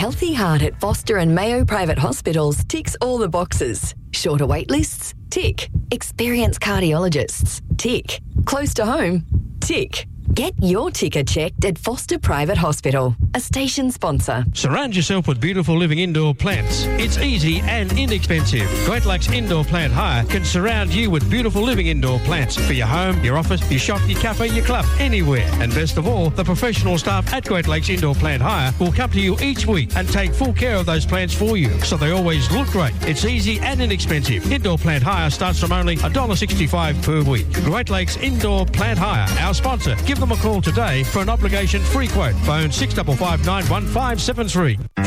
healthy heart at Foster and Mayo Private Hospitals ticks all the boxes. Shorter wait lists? Tick. Experienced cardiologists? Tick. Close to home? Tick. Get your ticker checked at Foster Private Hospital, a station sponsor. Surround yourself with beautiful living indoor plants. It's easy and inexpensive. Great Lakes Indoor Plant Hire can surround you with beautiful living indoor plants for your home, your office, your shop, your cafe, your club, anywhere. And best of all, the professional staff at Great Lakes Indoor Plant Hire will come to you each week and take full care of those plants for you, so they always look great. It's easy and inexpensive. Indoor plant hire starts from only $1.65 per week. Great Lakes Indoor Plant Hire, our sponsor. Give them a call today for an obligation-free quote. Phone 655 91573.